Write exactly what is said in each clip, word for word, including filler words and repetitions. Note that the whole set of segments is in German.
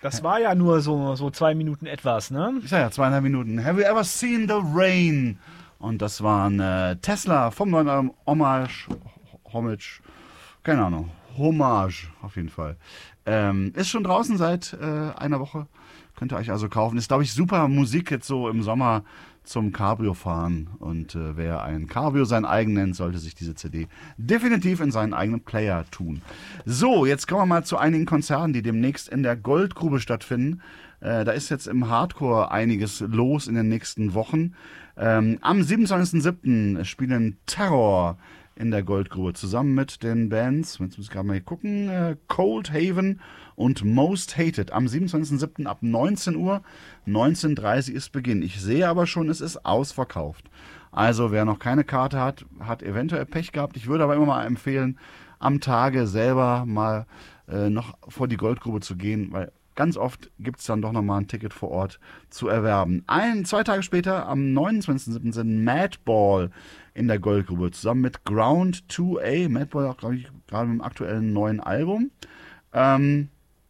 Das war ja nur so, so zwei Minuten etwas, ne? Ich sag ja, zweieinhalb Minuten. Have you ever seen the rain? Und das waren äh, Tesla vom neuen Album Hommage, Homage, keine Ahnung, Hommage auf jeden Fall. Ähm, ist schon draußen seit äh, einer Woche. Könnt ihr euch also kaufen. Ist, glaube ich, super Musik jetzt so im Sommer zum Cabrio fahren. Und äh, wer ein Cabrio sein eigen nennt, sollte sich diese C D definitiv in seinen eigenen Player tun. So, jetzt kommen wir mal zu einigen Konzerten, die demnächst in der Goldgrube stattfinden. Äh, da ist jetzt im Hardcore einiges los in den nächsten Wochen. Ähm, am siebenundzwanzigsten siebten spielen Terror in der Goldgrube zusammen mit den Bands, jetzt muss ich gerade mal hier gucken, äh, Cold Haven und Most Hated am siebenundzwanzigsten siebten ab neunzehn Uhr, neunzehn Uhr dreißig ist Beginn. Ich sehe aber schon, es ist ausverkauft. Also wer noch keine Karte hat, hat eventuell Pech gehabt. Ich würde aber immer mal empfehlen, am Tage selber mal äh, noch vor die Goldgrube zu gehen, weil ganz oft gibt es dann doch nochmal ein Ticket vor Ort zu erwerben. Ein, zwei Tage später, am neunundzwanzigsten siebten sind Madball in der Goldgrube zusammen mit Ground zwei A. Madball auch, glaube ich, gerade mit dem aktuellen neuen Album. Ähm,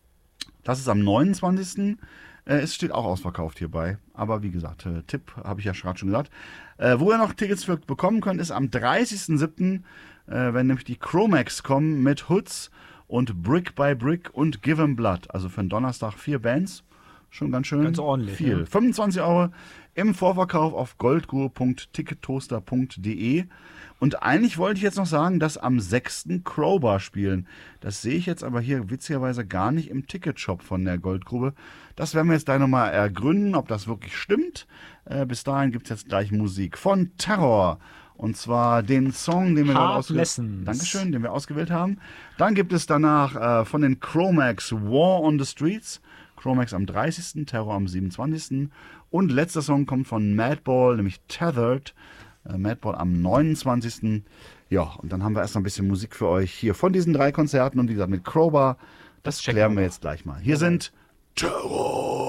das ist am neunundzwanzigsten Äh, es steht auch ausverkauft hierbei. Aber wie gesagt, äh, Tipp habe ich ja gerade schon gesagt. Äh, wo ihr noch Tickets für bekommen könnt, ist am dreißigsten siebten Äh, wenn nämlich die Chromax kommen mit Hoods und Brick by Brick und Give 'em Blood. Also für einen Donnerstag vier Bands. Schon ganz schön Ganz ordentlich, viel. ja. fünfundzwanzig Euro im Vorverkauf auf goldgrube punkt tickettoaster punkt de. Und eigentlich wollte ich jetzt noch sagen, dass am sechsten Crowbar spielen. Das sehe ich jetzt aber hier witzigerweise gar nicht im Ticketshop von der Goldgrube. Das werden wir jetzt gleich nochmal ergründen, ob das wirklich stimmt. Äh, bis dahin gibt es jetzt gleich Musik von Terror. Und zwar den Song, den wir Hard ausgewählt Lessons. Dankeschön, den wir ausgewählt haben. Dann gibt es danach äh, von den Chromax War on the Streets. Chromax am dreißigsten Terror am siebenundzwanzigsten Und letzter Song kommt von Madball, nämlich Tethered. Äh, Madball am neunundzwanzigsten Ja, und dann haben wir erst noch ein bisschen Musik für euch hier von diesen drei Konzerten. Und wie gesagt, mit Crowbar, das, Das checken klären wir wir mal. jetzt gleich mal. Hier sind Terror.